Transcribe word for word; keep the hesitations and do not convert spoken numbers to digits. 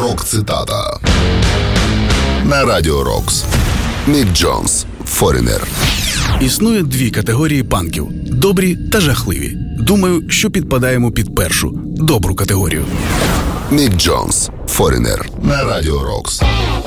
Рок-цитата на Радіо Рокс. Мік Джонс, Foreigner. Існує дві категорії панків – добрі та жахливі. Думаю, що підпадаємо під першу – добру категорію. Мік Джонс, Foreigner на Радіо Рокс.